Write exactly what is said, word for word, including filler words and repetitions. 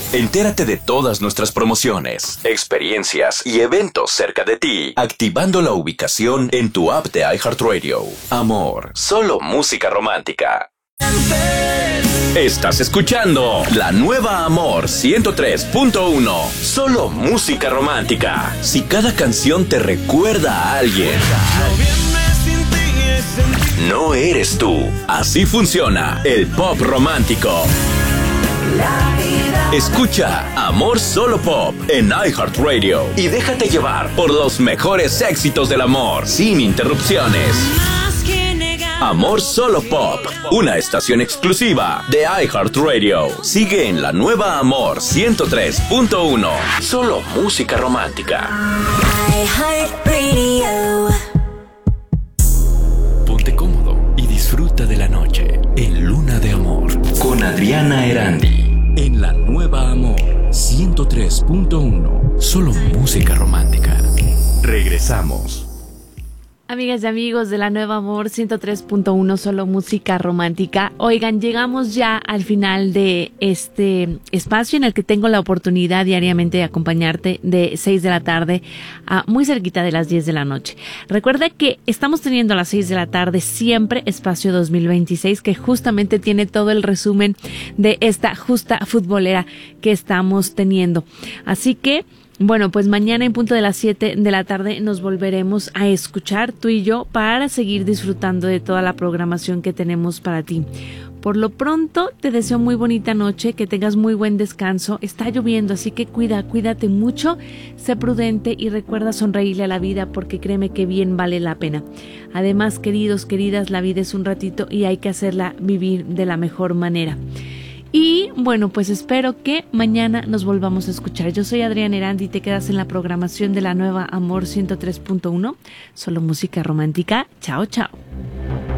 Entérate de todas nuestras promociones, experiencias y eventos cerca de ti, activando la ubicación en tu app de iHeartRadio. Amor, solo música romántica. Estás escuchando la nueva Amor ciento tres punto uno. Solo música romántica. Si cada canción te recuerda a alguien, no eres tú. Así funciona el pop romántico. Escucha Amor Solo Pop en iHeartRadio y déjate llevar por los mejores éxitos del amor, sin interrupciones. Amor Solo Pop, una estación exclusiva de iHeartRadio. Sigue en la nueva Amor ciento tres punto uno. Solo música romántica. iHeartRadio. Ponte cómodo y disfruta de la noche en Luna de Amor con Adriana Erandi. En la nueva Amor ciento tres punto uno. Solo música romántica. Regresamos. Amigas y amigos de la Nueva Amor ciento tres punto uno, solo música romántica. Oigan, llegamos ya al final de este espacio en el que tengo la oportunidad diariamente de acompañarte de seis de la tarde a muy cerquita de las diez de la noche. Recuerda que estamos teniendo a las seis de la tarde siempre Espacio dos mil veintiséis, que justamente tiene todo el resumen de esta justa futbolera que estamos teniendo. Así que bueno, pues mañana en punto de las siete de la tarde nos volveremos a escuchar tú y yo para seguir disfrutando de toda la programación que tenemos para ti. Por lo pronto, te deseo muy bonita noche, que tengas muy buen descanso. Está lloviendo, así que cuida, cuídate mucho, sé prudente y recuerda sonreírle a la vida, porque créeme que bien vale la pena. Además, queridos, queridas, la vida es un ratito y hay que hacerla vivir de la mejor manera. Y bueno, pues espero que mañana nos volvamos a escuchar. Yo soy Adriana Erandi y te quedas en la programación de la nueva Amor ciento tres punto uno. Solo música romántica. Chao, chao.